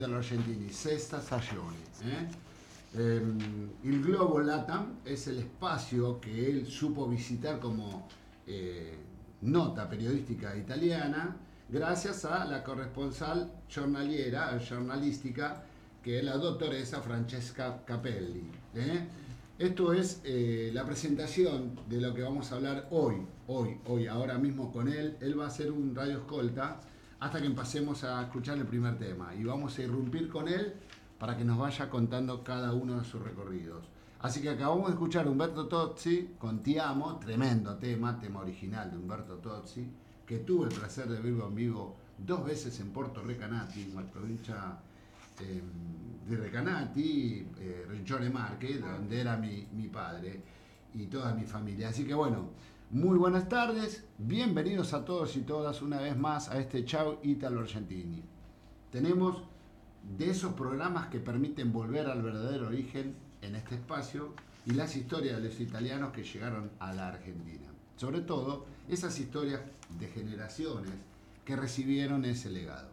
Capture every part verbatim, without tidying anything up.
dell'Argentina, sesta stagione. Eh? Eh, il Globo Latam es el espacio que él supo visitar como eh, nota periodística italiana gracias a la corresponsal giornaliera, giornalística, que es la doctoresa Francesca Capelli. ¿eh? Esto es eh, la presentación de lo que vamos a hablar hoy, hoy, hoy, ahora mismo con él. Él va a hacer un radio escolta hasta que pasemos a escuchar el primer tema y vamos a irrumpir con él para que nos vaya contando cada uno de sus recorridos. Así que acabamos de escuchar a Umberto Tozzi con Ti Amo, tremendo tema, tema original de Umberto Tozzi, que tuve el placer de verlo en vivo dos veces en Porto Recanati, en la provincia eh, de Recanati, eh, Regione Marche, donde era mi, mi padre y toda mi familia. Así que bueno, muy buenas tardes, bienvenidos a todos y todas una vez más a este Ciao Italo Argentini. Tenemos de esos programas que permiten volver al verdadero origen en este espacio y las historias de los italianos que llegaron a la Argentina. Sobre todo, esas historias de generaciones que recibieron ese legado.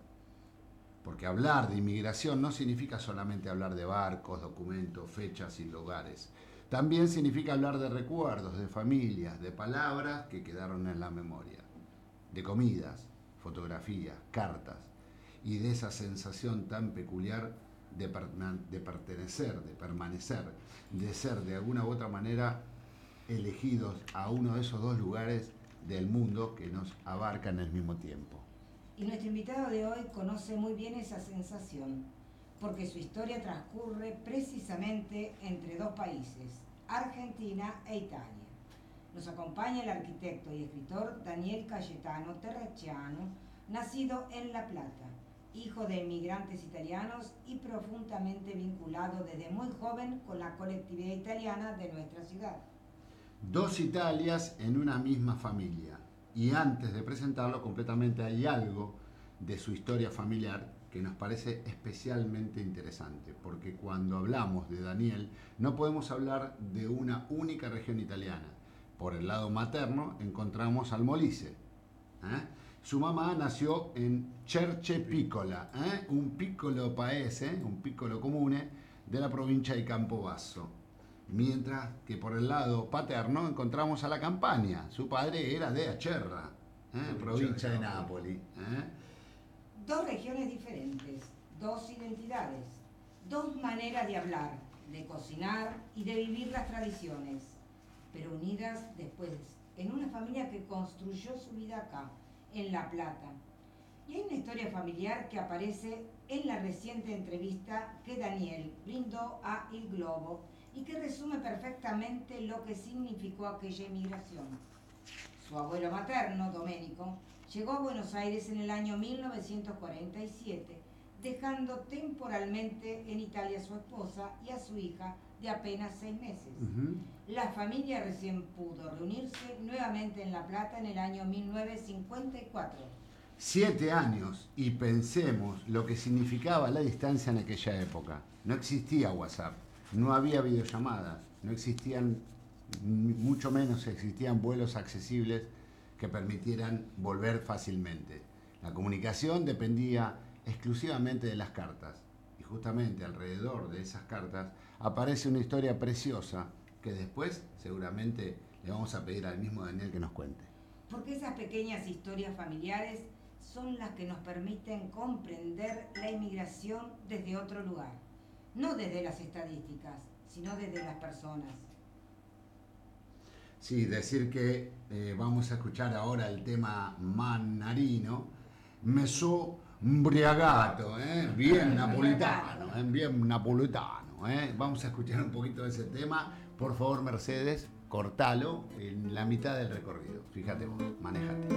Porque hablar de inmigración no significa solamente hablar de barcos, documentos, fechas y lugares. También significa hablar de recuerdos, de familias, de palabras que quedaron en la memoria, de comidas, fotografías, cartas y de esa sensación tan peculiar de, per de pertenecer, de permanecer, de ser de alguna u otra manera elegidos a uno de esos dos lugares del mundo que nos abarcan al mismo tiempo. Y nuestro invitado de hoy conoce muy bien esa sensación, porque su historia transcurre precisamente entre dos países, Argentina e Italia. Nos acompaña el arquitecto y escritor Daniel Cayetano Terracciano, nacido en La Plata, hijo de inmigrantes italianos y profundamente vinculado desde muy joven con la colectividad italiana de nuestra ciudad. Dos Italias en una misma familia. Y antes de presentarlo completamente hay algo de su historia familiar que nos parece especialmente interesante, porque cuando hablamos de Daniel no podemos hablar de una única región italiana. Por el lado materno encontramos al Molise. ¿eh? Su mamá nació en Cerce Piccola, ¿eh? un piccolo paese, un piccolo comune de la provincia de Campobasso. Mientras que por el lado paterno encontramos a la Campania. Su padre era de Acerra, ¿eh? provincia de Nápoles. ¿eh? Dos regiones diferentes, dos identidades, dos maneras de hablar, de cocinar y de vivir las tradiciones, pero unidas después en una familia que construyó su vida acá, en La Plata. Y hay una historia familiar que aparece en la reciente entrevista que Daniel brindó a Il Globo y que resume perfectamente lo que significó aquella inmigración. Su abuelo materno, Domenico, llegó a Buenos Aires en el año mil novecientos cuarenta y siete, dejando temporalmente en Italia a su esposa y a su hija de apenas seis meses. Uh-huh. La familia recién pudo reunirse nuevamente en La Plata en el año mil novecientos cincuenta y cuatro. Siete años, y pensemos lo que significaba la distancia en aquella época. No existía WhatsApp, no había videollamadas, no existían, mucho menos existían vuelos accesibles que permitieran volver fácilmente. La comunicación dependía exclusivamente de las cartas, y justamente alrededor de esas cartas aparece una historia preciosa que después seguramente le vamos a pedir al mismo Daniel que nos cuente. Porque esas pequeñas historias familiares son las que nos permiten comprender la inmigración desde otro lugar, no desde las estadísticas, sino desde las personas. Sí, decir que eh, vamos a escuchar ahora el tema Mannarino, Mesó Mbriagato, ¿eh? bien napolitano, ¿eh? bien napolitano. ¿eh? Vamos a escuchar un poquito de ese tema. Por favor, Mercedes, cortalo en la mitad del recorrido. Fíjate vos, manéjate.